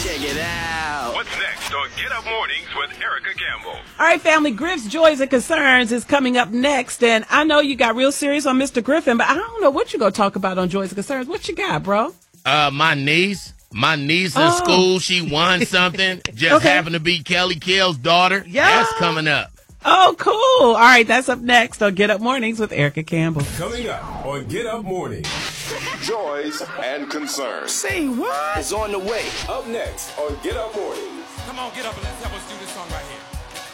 Check it out. What's next on Get Up Mornings with Erica Campbell? All right, family, Griff's Joys and Concerns is coming up next. And I know you got real serious on Mr. Griffin, but I don't know what you're going to talk about on Joys and Concerns. What you got, bro? My niece in school, she won something. Just happened to be Kelly Kell's daughter. Yeah. That's coming up. Oh, cool. All right, that's up next on Get Up Mornings with Erica Campbell. Coming up on Get Up Mornings. Joys and concerns. Say what? It's on the way. Up next on Get Up Mornings. Come on, get up and let's have us do this song right here.